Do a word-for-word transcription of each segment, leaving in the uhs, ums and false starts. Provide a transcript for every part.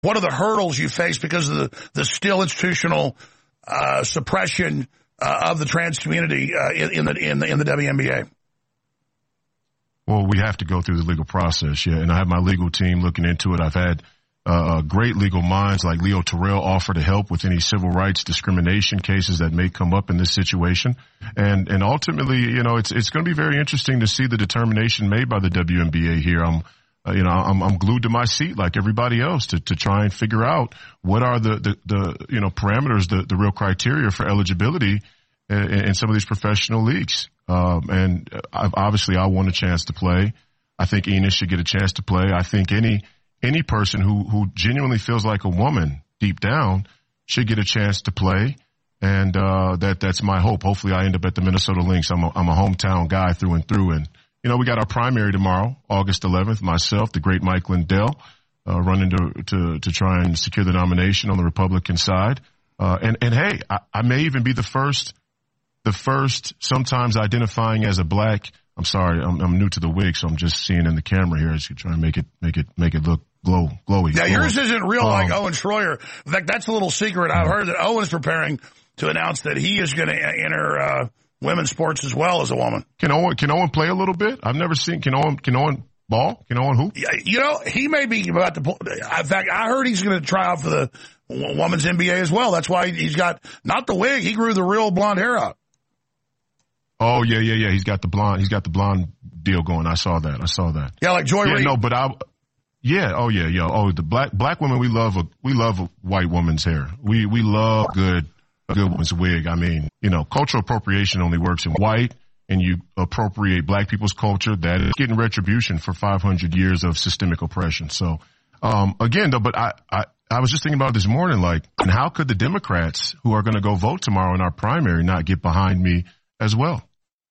What are the hurdles you face because of the, the still institutional uh, suppression uh, of the trans community uh, in, in the in the in the W N B A? Well, we have to go through the legal process, yeah. And I have my legal team looking into it. I've had uh, great legal minds like Leo Terrell offer to help with any civil rights discrimination cases that may come up in this situation. And and ultimately, you know, it's it's going to be very interesting to see the determination made by the W N B A here. I'm Uh, you know, I'm, I'm glued to my seat like everybody else to, to try and figure out what are the, the, the you know, parameters, the, the real criteria for eligibility in, in some of these professional leagues. Um, and I've, obviously I want a chance to play. I think Enos should get a chance to play. I think any, any person who, who genuinely feels like a woman deep down should get a chance to play. And, uh, that, that's my hope. Hopefully I end up at the Minnesota Lynx. I'm a, I'm a hometown guy through and through. And, you know, we got our primary tomorrow, August eleventh, myself, the great Mike Lindell, uh, running to, to, to try and secure the nomination on the Republican side. Uh, and, and hey, I, I may even be the first, the first sometimes identifying as a black, I'm sorry, I'm, I'm new to the wig, so I'm just seeing in the camera here as you try and make it, make it, make it look glow, glowy. Yeah, yours isn't real um, like Owen Schroyer. In fact, that's a little secret. I've heard that Owen's preparing to announce that he is going to enter, uh, women's sports as well as a woman. Can Owen, can Owen play a little bit? I've never seen, can Owen, can Owen ball? Can Owen hoop? Yeah, you know, he may be about to pull, in fact, I heard he's going to try out for the women's N B A as well. That's why he's got, not the wig, he grew the real blonde hair out. Oh, yeah, yeah, yeah. He's got the blonde, he's got the blonde deal going. I saw that. I saw that. Yeah, like Joy yeah, Reid. No, but I, yeah, oh yeah, yeah. Oh, the black, black women, we love a, we love a white woman's hair. We, we love good, a good one's wig. I mean, you know, cultural appropriation only works in white, and you appropriate black people's culture. That is getting retribution for five hundred years of systemic oppression. So, um, again, though, but I, I, I was just thinking about it this morning, like, and how could the Democrats who are going to go vote tomorrow in our primary not get behind me as well?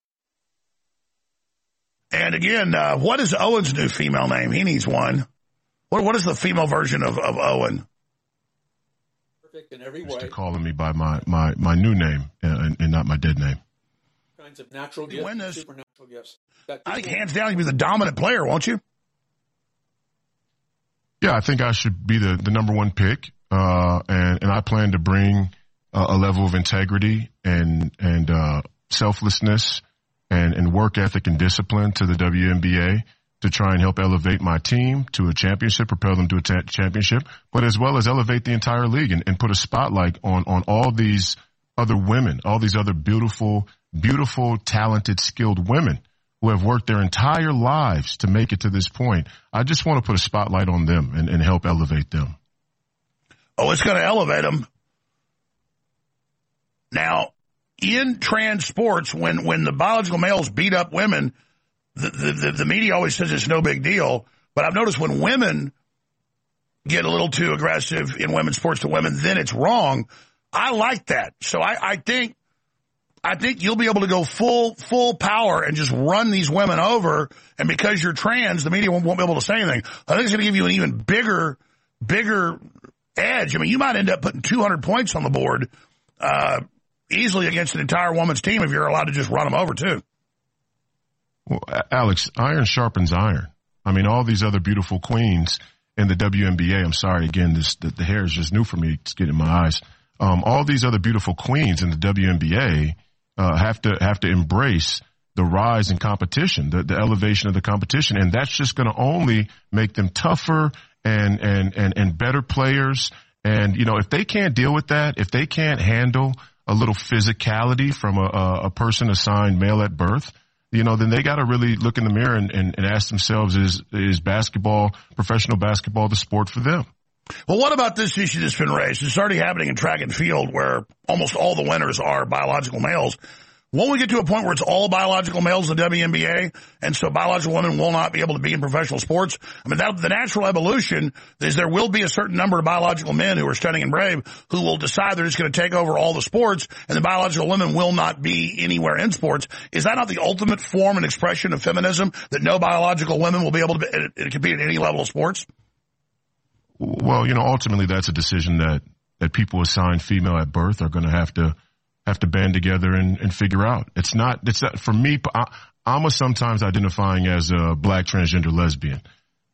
And again, uh, what is Owen's new female name? He needs one. What, what is the female version of, of Owen? In every way. They're calling me by my, my, my new name and, and not my dead name. Kinds of natural gifts, win this, supernatural gifts. That I think hands down you'll be the dominant player, won't you? Yeah, I think I should be the, the number one pick. Uh, and, and I plan to bring uh, a level of integrity and, and, uh, selflessness and, and work ethic and discipline to the W N B A to try and help elevate my team to a championship, propel them to a ta- championship, but as well as elevate the entire league and, and put a spotlight on, on all these other women, all these other beautiful, beautiful, talented, skilled women who have worked their entire lives to make it to this point. I just want to put a spotlight on them and, and help elevate them. Oh, it's going to elevate them. Now, in trans sports, when, when the biological males beat up women, The, the, the media always says it's no big deal, but I've noticed when women get a little too aggressive in women's sports to women, then it's wrong. I like that. So I, I think, I think you'll be able to go full, full power and just run these women over. And because you're trans, the media won't, won't be able to say anything. I think it's going to give you an even bigger, bigger edge. I mean, you might end up putting two hundred points on the board, uh, easily against an entire women's team if you're allowed to just run them over too. Well, Alex, iron sharpens iron. I mean, all these other beautiful queens in the W N B A. I'm sorry, again, this the, the hair is just new for me. It's getting in my eyes. Um, all these other beautiful queens in the W N B A uh, have to have to embrace the rise in competition, the, the elevation of the competition, and that's just going to only make them tougher and and and and better players. And you know, if they can't deal with that, if they can't handle a little physicality from a, a person assigned male at birth, you know, then they got to really look in the mirror and, and, and ask themselves, is, is basketball, professional basketball, the sport for them? Well, what about this issue that's been raised? It's already happening in track and field where almost all the winners are biological males. Won't we get to a point where it's all biological males in the W N B A, and so biological women will not be able to be in professional sports? I mean, that, the natural evolution is there will be a certain number of biological men who are stunning and brave who will decide they're just going to take over all the sports, and the biological women will not be anywhere in sports. Is that not the ultimate form and expression of feminism, that no biological women will be able to, be, to compete at any level of sports? Well, you know, ultimately that's a decision that, that people assigned female at birth are going to have to have to band together and, and figure out. It's not, it's not, for me, I, I'm a sometimes identifying as a black transgender lesbian.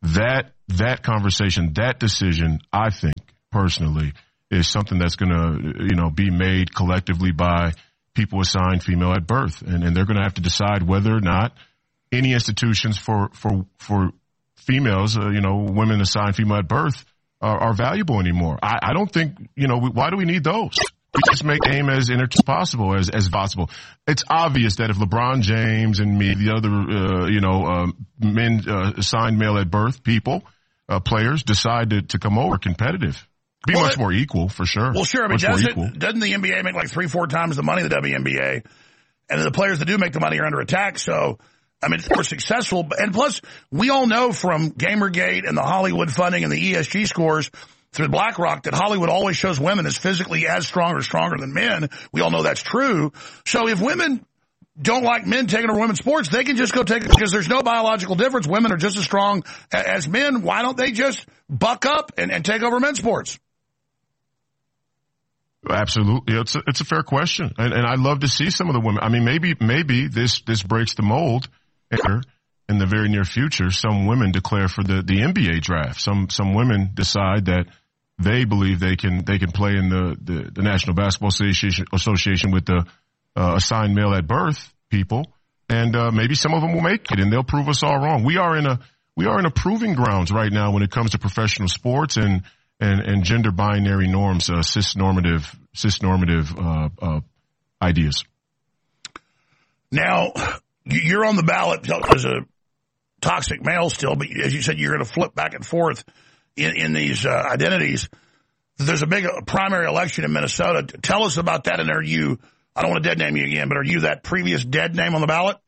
that that conversation, that decision, I think personally, is something that's going to, you know, be made collectively by people assigned female at birth, and and they're going to have to decide whether or not any institutions for for for females, uh, you know, women assigned female at birth, are, are valuable anymore. I, I don't think, you know, we, why do we need those? We just make the game as inter- possible as as possible. It's obvious that if LeBron James and me, the other, uh, you know, uh, men uh, assigned male at birth people, uh, players decide to, to come over competitive, be well, much it, more equal for sure. Well, sure. I mean, doesn't, doesn't the N B A make like three, four times the money of the W N B A? And the players that do make the money are under attack. So, I mean, we're successful. And plus, we all know from Gamergate and the Hollywood funding and the E S G scores through BlackRock that Hollywood always shows women as physically as strong or stronger than men. We all know that's true. So if women don't like men taking over women's sports, they can just go take it because there's no biological difference. Women are just as strong as men. Why don't they just buck up and, and take over men's sports? Absolutely. It's a, it's a fair question. And, and I'd love to see some of the women. I mean, maybe, maybe this, this breaks the mold in the very near future. Some women declare for the, the N B A draft. Some, some women decide that they believe they can, they can play in the, the, the National Basketball Association, Association with the, uh, assigned male at birth people. And, uh, maybe some of them will make it and they'll prove us all wrong. We are in a, we are in a proving grounds right now when it comes to professional sports and, and, and gender binary norms, uh, cis normative, cis normative, uh, uh, ideas. Now, you're on the ballot as a toxic male still, but as you said, you're going to flip back and forth in, in these uh, identities. There's a big uh, primary election in Minnesota. Tell us about that. And are you, I don't want to dead name you again, but are you that previous dead name on the ballot?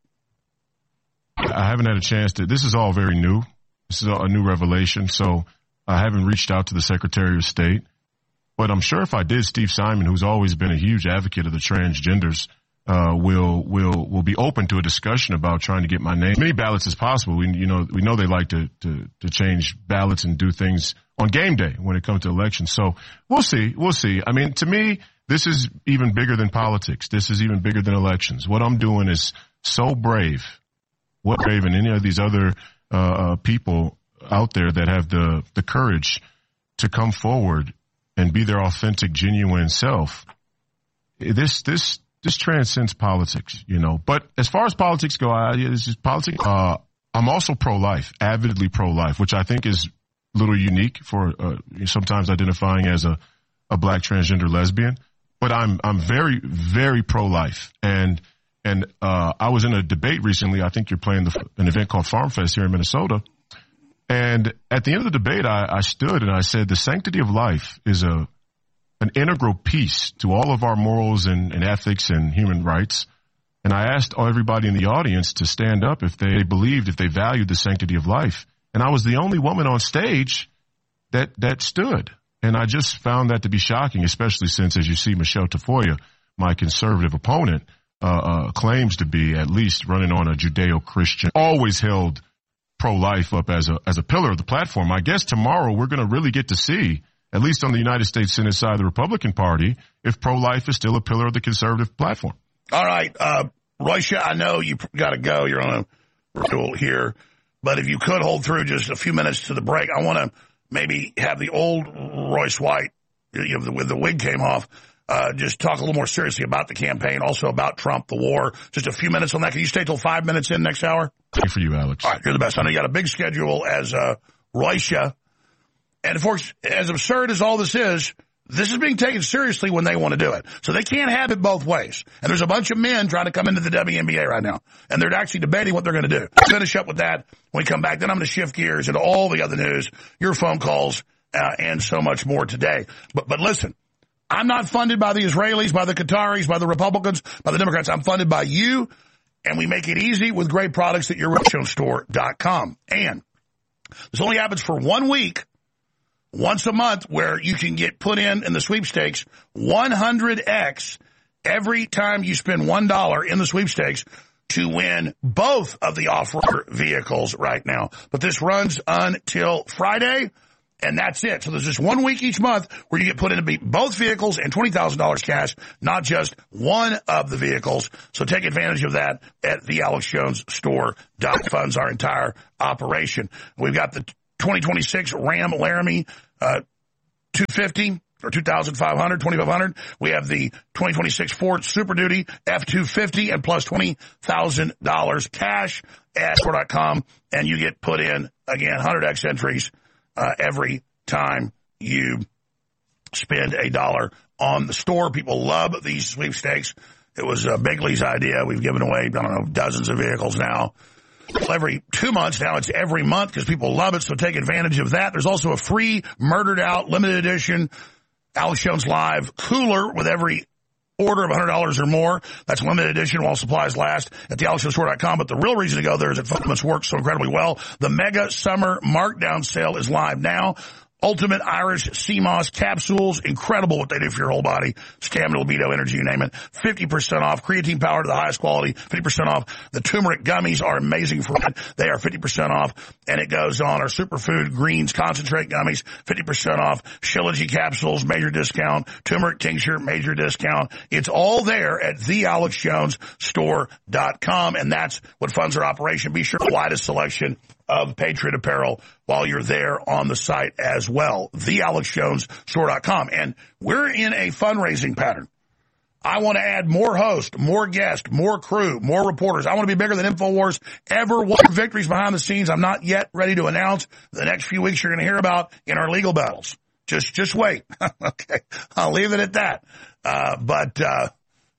I haven't had a chance to. This is all very new. This is a new revelation. So I haven't reached out to the Secretary of State. But I'm sure if I did, Steve Simon, who's always been a huge advocate of the transgenders, uh, will, will, will be open to a discussion about trying to get my name. As many ballots as possible. We, you know, we know they like to, to, to change ballots and do things on game day when it comes to elections. So we'll see. We'll see. I mean, to me, this is even bigger than politics. This is even bigger than elections. What I'm doing is so brave. What brave and any of these other, uh, uh, people out there that have the, the courage to come forward and be their authentic, genuine self. This, this, this transcends politics, you know. But as far as politics go, I, this is politics. Uh, I'm also pro-life, avidly pro-life, which I think is a little unique for uh, sometimes identifying as a, a black transgender lesbian. But I'm, I'm very, very pro-life. And, and, uh, I was in a debate recently. I think you're playing the, an event called Farm Fest here in Minnesota. And at the end of the debate, I, I stood and I said, the sanctity of life is a an integral piece to all of our morals and, and ethics and human rights. And I asked everybody in the audience to stand up if they believed, if they valued the sanctity of life. And I was the only woman on stage that that stood. And I just found that to be shocking, especially since, as you see, Michelle Tafoya, my conservative opponent, uh, uh claims to be at least running on a Judeo-Christian, always held pro-life up as a as a pillar of the platform. I guess tomorrow we're going to really get to see, at least on the United States Senate side of the Republican Party, if pro-life is still a pillar of the conservative platform. All right. Uh, Roycia, I know you got to go. You're on a rule here. But if you could hold through just a few minutes to the break, I want to maybe have the old Royce White, you know, with the wig came off, uh, just talk a little more seriously about the campaign, also about Trump, the war. Just a few minutes on that. Can you stay till five minutes in next hour? Good for you, Alex. All right, you're the best. I know you got a big schedule as uh, Roycia. And, of course, as absurd as all this is, this is being taken seriously when they want to do it. So they can't have it both ways. And there's a bunch of men trying to come into the W N B A right now. And they're actually debating what they're going to do. Finish up with that when we come back. Then I'm going to shift gears into all the other news, your phone calls, uh, and so much more today. But, but listen, I'm not funded by the Israelis, by the Qataris, by the Republicans, by the Democrats. I'm funded by you. And we make it easy with great products at your Redstone Store dot com. And this only happens for one week. Once a month, where you can get put in in the sweepstakes one hundred x every time you spend one dollar in the sweepstakes to win both of the off-road vehicles right now. But this runs until Friday, and that's it. So there's just one week each month where you get put into both vehicles and twenty thousand dollars cash, not just one of the vehicles. So take advantage of that at the Alex Jones Store. Funds our entire operation. We've got the twenty twenty-six Ram Laramie uh, two fifty or two thousand five hundred, twenty-five hundred. We have the twenty twenty-six Ford Super Duty F two fifty and plus twenty thousand dollars cash at store dot com, and you get put in, again, one hundred X entries uh, every time you spend a dollar on the store. People love these sweepstakes. It was uh, Bigley's idea. We've given away, I don't know, dozens of vehicles now. Every two months now, it's every month because people love it, so take advantage of that. There's also a free Murdered Out limited edition Alex Jones Live cooler with every order of one hundred dollars or more. That's limited edition while supplies last at the alex jones store dot com. But the real reason to go there is that Fundaments works so incredibly well. The mega summer markdown sale is live now. Ultimate Irish Sea Moss capsules. Incredible what they do for your whole body. Stamina, libido, energy, you name it. fifty percent off. Creatine power to the highest quality. fifty percent off. The turmeric gummies are amazing for it. They are fifty percent off. And it goes on. Our superfood greens concentrate gummies, fifty percent off. Shilajit capsules, major discount. Turmeric tincture, major discount. It's all there at the alex jones store dot com. And that's what funds our operation. Be sure the widest selection of Patriot apparel while you're there on the site as well, the alex jones store dot com. And we're in a fundraising pattern. I want to add more hosts, more guests, more crew, more reporters. I want to be bigger than InfoWars ever. What victories behind the scenes I'm not yet ready to announce. The next few weeks you're going to hear about in our legal battles. Just, just wait. Okay. I'll leave it at that. Uh, but, uh,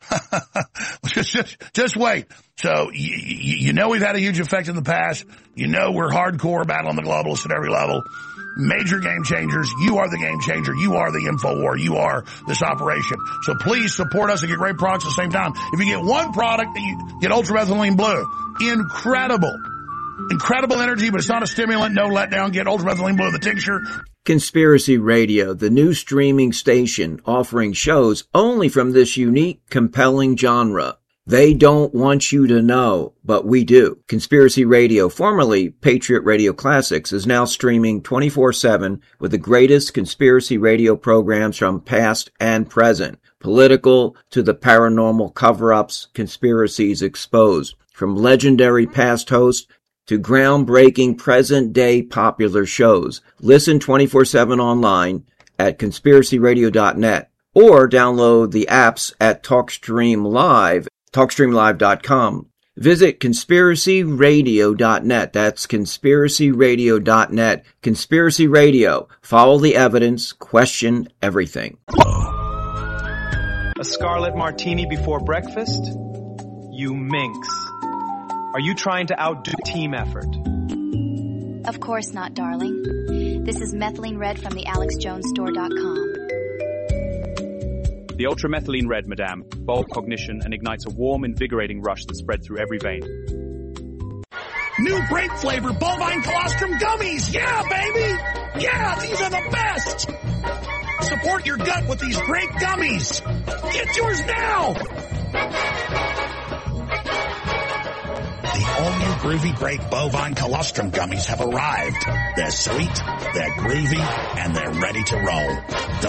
just, just, just wait. So you, you know we've had a huge effect in the past. You know we're hardcore battling the globalists at every level. Major game changers. You are the game changer. You are the InfoWar. You are this operation. So please support us and get great products at the same time. If you get one product, you get Ultramethylene Blue. Incredible. Incredible energy, but it's not a stimulant. No letdown. Get Ultramethylene Blue, the tincture. Conspiracy Radio, the new streaming station offering shows only from this unique, compelling genre. They don't want you to know, but we do. Conspiracy Radio, formerly Patriot Radio Classics, is now streaming twenty-four seven with the greatest conspiracy radio programs from past and present. Political to the paranormal cover-ups, conspiracies exposed. From legendary past hosts to groundbreaking present-day popular shows. Listen twenty-four seven online at conspiracy radio dot net or download the apps at TalkStream Live, talk stream live dot com. Visit conspiracy radio dot net. That's conspiracy radio dot net. Conspiracy Radio. Follow the evidence. Question everything. A Scarlet Martini before breakfast? You minx. Are you trying to outdo team effort? Of course not, darling. This is Methylene Red from the alex jones store dot com. The Ultramethylene Red, madame, bold cognition and ignites a warm, invigorating rush that spreads through every vein. New grape flavor bovine colostrum gummies. Yeah, baby. Yeah, these are the best. Support your gut with these great gummies. Get yours now. The all-new Groovy Grape Bovine Colostrum Gummies have arrived. They're sweet, they're groovy, and they're ready to roll.